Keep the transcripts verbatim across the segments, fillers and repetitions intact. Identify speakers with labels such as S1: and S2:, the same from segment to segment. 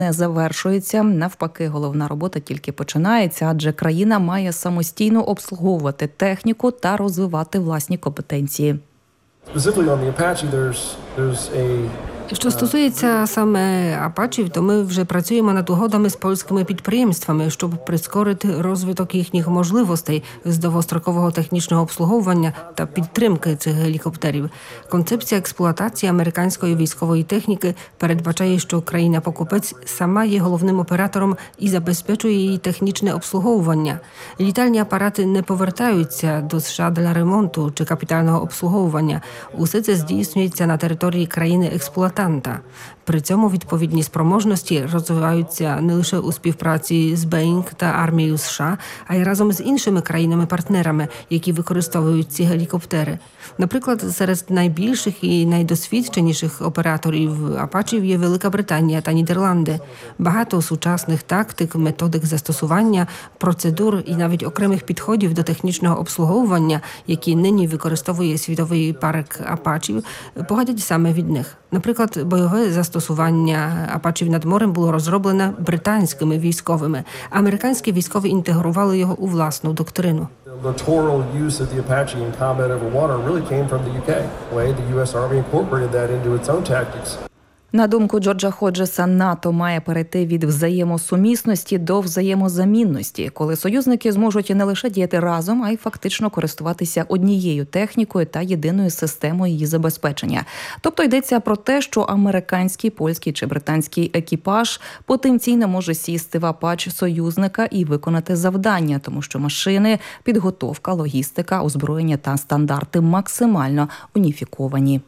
S1: не завершується. Навпаки, головна робота тільки починається, адже країна має самостійно обслуговувати техніку та розвивати власні компетенції.
S2: Що стосується саме Апачів, то ми вже працюємо над угодами з польськими підприємствами, щоб прискорити розвиток їхніх можливостей з довгострокового технічного обслуговування та підтримки цих гелікоптерів. Концепція експлуатації американської військової техніки передбачає, що країна-покупець сама є головним оператором і забезпечує її технічне обслуговування. Літальні апарати не повертаються до США для ремонту чи капітального обслуговування. Усе це здійснюється на території країни-експлуатанта. При цьому відповідні спроможності розвиваються не лише у співпраці з Боїнг та армією США, а й разом з іншими країнами-партнерами, які використовують ці гелікоптери. Наприклад, серед найбільших і найдосвідченіших операторів Апачів є Велика Британія та Нідерланди. Багато сучасних тактик, методик застосування, процедур і навіть окремих підходів до технічного обслуговування, які нині використовує світовий парк Апачів, походять саме від них. Наприклад, бойове застосування Апачів над морем було розроблене британськими військовими. Американські військові інтегрували його у власну доктрину.
S1: На думку Джорджа Ходжеса, НАТО має перейти від взаємосумісності до взаємозамінності, коли союзники зможуть не лише діяти разом, а й фактично користуватися однією технікою та єдиною системою її забезпечення. Тобто йдеться про те, що американський, польський чи британський екіпаж потенційно може сісти в Апач союзника і виконати завдання, тому що машини, підготовка, логістика, озброєння та стандарти максимально уніфіковані.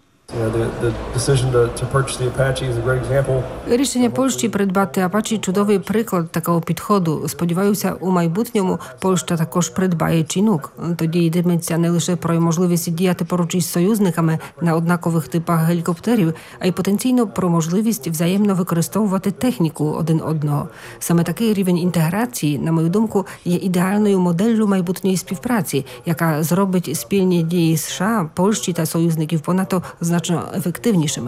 S2: Рішення Польщі придбати Апачі – чудовий приклад такого підходу. Сподіваюся, у майбутньому Польща також придбає Чінук. Тоді йдеться не лише про можливість діяти поруч із союзниками на однакових типах гелікоптерів, а й потенційно про можливість взаємно використовувати техніку один одного. Саме такий рівень інтеграції, на мою думку, є ідеальною моделлю майбутньої співпраці, яка зробить спільні дії США, Польщі та союзників по НАТО значно ефективнішими.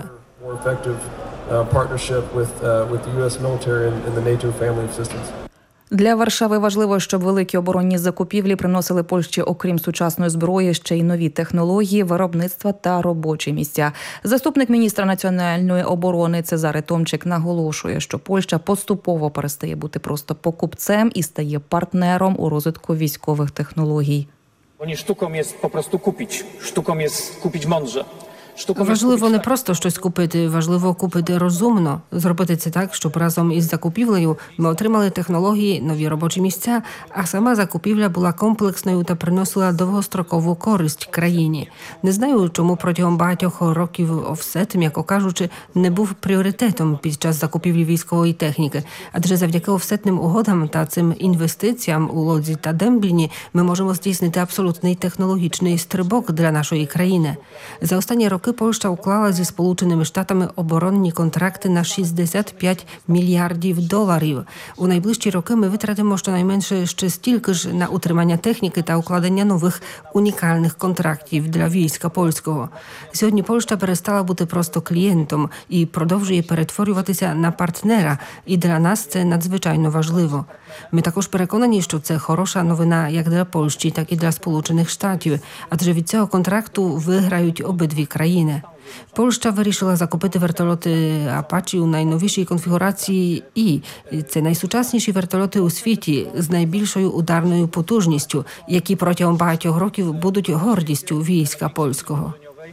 S1: Для Варшави важливо, щоб великі оборонні закупівлі приносили Польщі, окрім сучасної зброї, ще й нові технології, виробництва та робочі місця. Заступник міністра національної оборони Цезари Томчик наголошує, що Польща поступово перестає бути просто покупцем і стає партнером у розвитку військових технологій.
S3: Вони штуком є просто купити, штуком є купити мądrze.
S2: Важливо не просто щось купити, важливо купити розумно, зробити це так, щоб разом із закупівлею ми отримали технології, нові робочі місця, а сама закупівля була комплексною та приносила довгострокову користь країні. Не знаю, чому протягом багатьох років офсет, м'яко кажучи, не був пріоритетом під час закупівлі військової техніки, адже завдяки офсетним угодам та цим інвестиціям у Лодзі та Дембліні ми можемо здійснити абсолютний технологічний стрибок для нашої країни. За останні роки Польща уклала зі Сполученими Штатами оборонні контракти на шістдесят п'ять мільярдів доларів. У найближчі роки ми витратимо щонайменше ще стільки ж на утримання техніки та укладення нових унікальних контрактів для війська польського. Сьогодні Польща перестала бути просто клієнтом і продовжує перетворюватися на партнера, і для нас це надзвичайно важливо. Ми також переконані, що це хороша новина як для Польщі, так і для Сполучених Штатів, адже від цього контракту виграють обидві країни. Польща вирішила закупити вертольоти Апачі у найновішій конфігурації І. Це найсучасніші вертольоти у світі з найбільшою ударною потужністю, які протягом багатьох років будуть гордістю війська польського.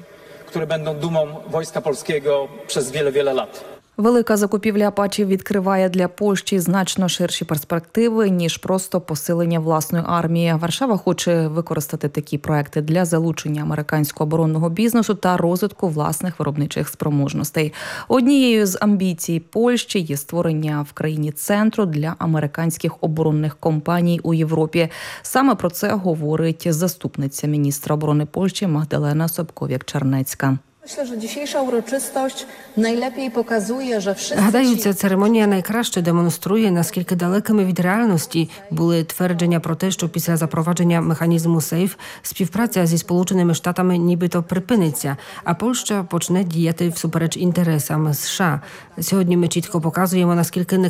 S3: Які будуть думą wojska polskiego przez wiele, wiele lat.
S1: Велика закупівля Апачів відкриває для Польщі значно ширші перспективи, ніж просто посилення власної армії. Варшава хоче використати такі проекти для залучення американського оборонного бізнесу та розвитку власних виробничих спроможностей. Однією з амбіцій Польщі є створення в країні центру для американських оборонних компаній у Європі. Саме про це говорить заступниця міністра оборони Польщі Магдалена Собков'як-Чернецька.
S4: Myślę, że dzisiejsza uroczystość najlepiej pokazuje, że wszyscy...
S2: Гадаю, ця церемонія найкраще демонструє, наскільки далекими від реальності були твердження про те, що після запровадження механізму сейф співпраця зі Сполученими Штатами нібито припиниться, а Польща почне діяти всупереч інтересам США. Сьогодні ми чітко показуємо, наскільки